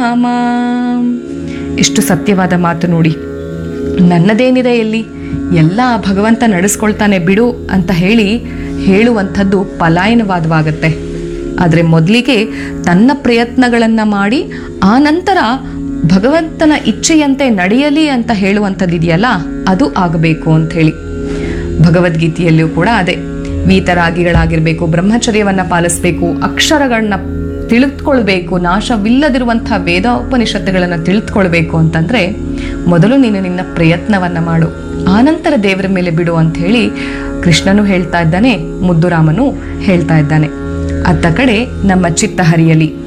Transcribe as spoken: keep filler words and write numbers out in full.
ರಾಮ. ಎಷ್ಟು ಸತ್ಯವಾದ ಮಾತು ನೋಡಿ. ನನ್ನದೇನಿದೆ ಎಲ್ಲಿ, ಎಲ್ಲ ಭಗವಂತ ನಡೆಸ್ಕೊಳ್ತಾನೆ ಬಿಡು ಅಂತ ಹೇಳಿ ಹೇಳುವಂಥದ್ದು ಪಲಾಯನವಾದವಾಗತ್ತೆ. ಆದರೆ ಮೊದಲಿಗೆ ತನ್ನ ಪ್ರಯತ್ನಗಳನ್ನು ಮಾಡಿ ಆ ನಂತರ ಭಗವಂತನ ಇಚ್ಛೆಯಂತೆ ನಡೆಯಲಿ ಅಂತ ಹೇಳುವಂಥದ್ದಿದೆಯಲ್ಲ, ಅದು ಆಗಬೇಕು ಅಂಥೇಳಿ. ಭಗವದ್ಗೀತೆಯಲ್ಲಿಯೂ ಕೂಡ ಅದೇ, ವೀತರಾಗಿಗಳಾಗಿರ್ಬೇಕು, ಬ್ರಹ್ಮಚರ್ಯವನ್ನು ಪಾಲಿಸ್ಬೇಕು, ಅಕ್ಷರಗಳನ್ನ ತಿಳಿದುಕೊಳ್ಬೇಕು, ನಾಶವಿಲ್ಲದಿರುವಂಥ ವೇದೋಪನಿಷತ್ತುಗಳನ್ನು ತಿಳಿದುಕೊಳ್ಬೇಕು ಅಂತಂದರೆ ಮೊದಲು ನೀನು ನಿನ್ನ ಪ್ರಯತ್ನವನ್ನು ಮಾಡು, ಆನಂತರ ದೇವರ ಮೇಲೆ ಬಿಡು ಅಂತ ಹೇಳಿ ಕೃಷ್ಣನು ಹೇಳ್ತಾ ಇದ್ದಾನೆ, ಮುದ್ದುರಾಮನು ಹೇಳ್ತಾ ಇದ್ದಾನೆ. ಅತ್ತ ಕಡೆ ನಮ್ಮ ಚಿತ್ತ ಹರಿಯಲಿ.